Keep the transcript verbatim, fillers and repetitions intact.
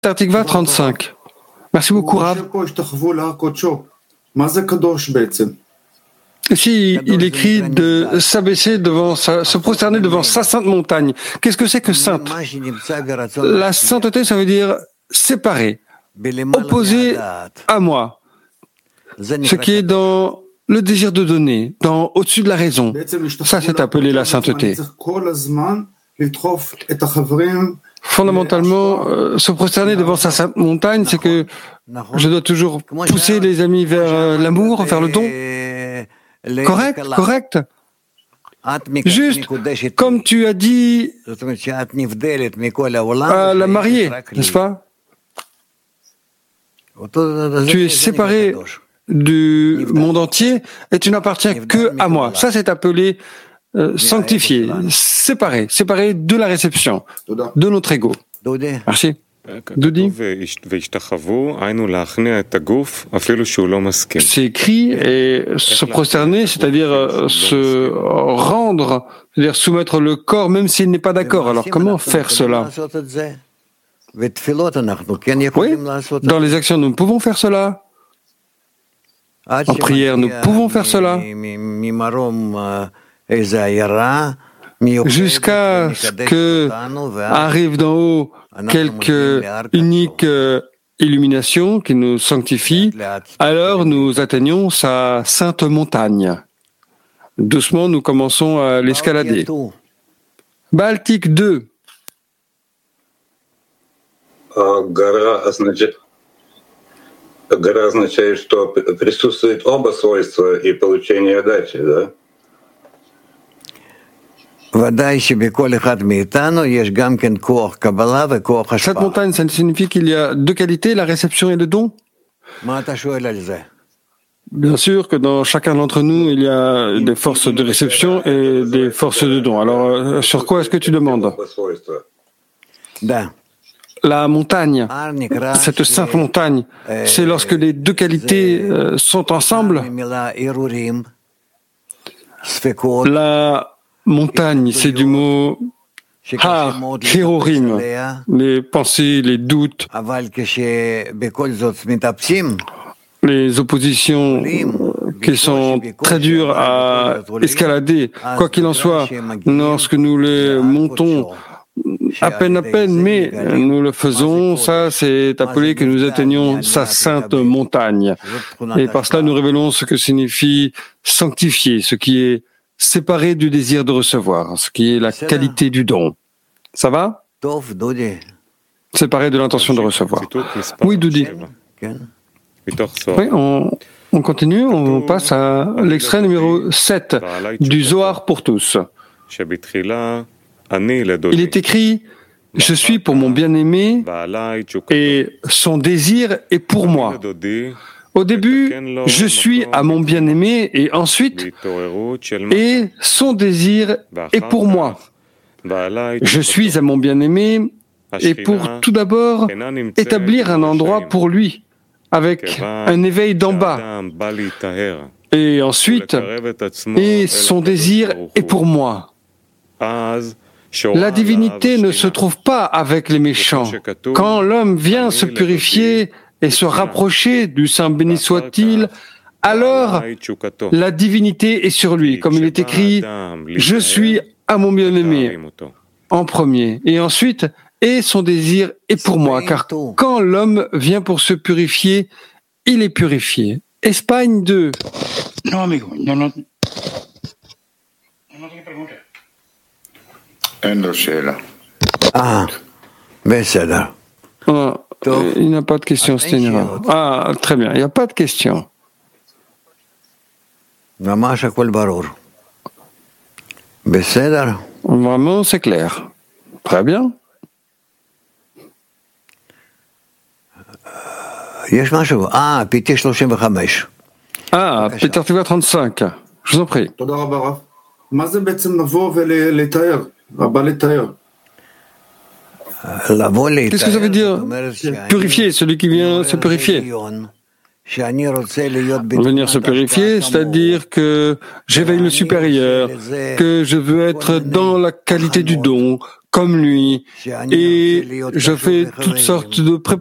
Tartikva trente-cinq. Merci beaucoup, Rav. Ici, il écrit de s'abaisser devant sa, se prosterner devant sa sainte montagne. Qu'est-ce que c'est que sainte? La sainteté, ça veut dire séparé, opposé à moi. Ce qui est dans le désir de donner, dans au-dessus de la raison. Ça, c'est appelé la sainteté. Fondamentalement, euh, se prosterner devant sa sainte montagne, c'est que je dois toujours pousser les amis vers euh, l'amour, vers le don. Correct, correct. Juste comme tu as dit à la mariée, n'est-ce pas? Tu es séparé du monde entier et tu n'appartiens que à moi. Ça, c'est appelé euh, sanctifié, séparé, séparé de la réception, de notre ego. Merci. Doudi. C'est écrit et se prosterner, c'est-à-dire se rendre, c'est-à-dire soumettre le corps même s'il n'est pas d'accord. Alors comment faire cela? Oui, dans les actions, nous pouvons faire cela. En prière, nous pouvons faire cela. Jusqu'à ce que arrive d'en haut quelque unique illumination qui nous sanctifie, alors nous atteignons sa sainte montagne. Doucement, nous commençons à l'escalader. Baltique deux. Гора означает, гора означает, что присутствует оба свойства и получение отдачи, да? Cette montagne, ça signifie qu'il y a deux qualités, la réception et le don? Bien sûr que dans chacun d'entre nous, il y a des forces de réception et des forces de don. Alors, sur quoi est-ce que tu demandes? La montagne, cette sainte montagne, c'est lorsque les deux qualités sont ensemble. La montagne, c'est du mot har, hirorim, les pensées, les doutes, les oppositions qui sont très dures à escalader. Quoi qu'il en soit, lorsque nous les montons, à peine à peine, mais nous le faisons, ça c'est appelé que nous atteignons sa sainte montagne. Et par cela nous révélons ce que signifie sanctifier, ce qui est séparé du désir de recevoir, ce qui est la qualité du don. Ça va? Séparé de l'intention de recevoir. Oui, Doudi. Oui, on, on continue, on passe à l'extrait numéro sept du Zohar pour tous. Il est écrit « Je suis pour mon bien-aimé et son désir est pour moi ». Au début, je suis à mon bien-aimé et ensuite, et son désir est pour moi. Je suis à mon bien-aimé et pour tout d'abord établir un endroit pour lui, avec un éveil d'en bas. Et ensuite, et son désir est pour moi. La divinité ne se trouve pas avec les méchants. Quand l'homme vient se purifier et se rapprocher du Saint béni soit-il, alors la divinité est sur lui. Comme il est écrit, je suis à mon bien-aimé en premier. Et ensuite, et son désir est pour moi. Car quand l'homme vient pour se purifier, il est purifié. Espagne deux. Non, amigo, no, no. No tengo pregunta. Ah, בסדר. Ah, il n'y a pas de question, c'est une erreur. Ah, très bien, il n'y a pas de question. ממש הכל ברור. בסדר? Vraiment, c'est clair. Très bien. יש משהו? אה, פיתי שלושים וחמש. Ah, Peter Tiva trente-cinq. Je vous en prie. תודה רבה רב. מה זה בעצם לבוא ולתאר? הבא לתאר. Qu'est-ce que ça veut dire? Purifier, celui qui vient se purifier. Venir se purifier, c'est-à-dire que j'éveille le supérieur, que je veux être dans la qualité du don, comme lui, et je fais toutes sortes de